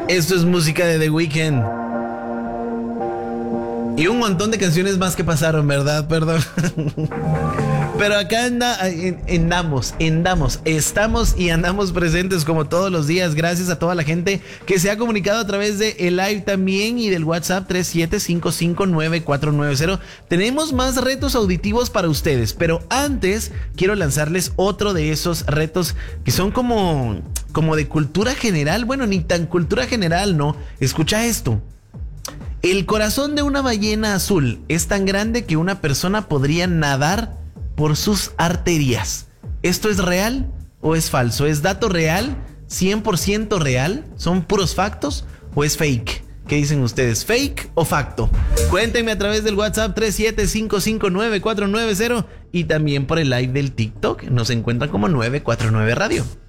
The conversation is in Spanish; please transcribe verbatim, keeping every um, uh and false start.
Esto es música de The Weeknd. Y un montón de canciones más que pasaron, ¿verdad? Perdón. Pero acá anda, andamos, andamos, estamos y andamos presentes como todos los días. Gracias a toda la gente que se ha comunicado a través de el live también y del WhatsApp tres siete cinco cinco nueve cuatro nueve cero. Tenemos más retos auditivos para ustedes, pero antes quiero lanzarles otro de esos retos que son como, como de cultura general. Bueno, ni tan cultura general, no. Escucha esto. El corazón de una ballena azul es tan grande que una persona podría nadar por sus arterias. ¿Esto es real o es falso? ¿Es dato real? ¿cien por ciento real? ¿Son puros factos o es fake? ¿Qué dicen ustedes? ¿Fake o facto? Cuéntenme a través del WhatsApp tres siete cinco cinco nueve cuatro nueve cero y también por el live del TikTok. Nos encuentran como nueve cuatro nueve Radio.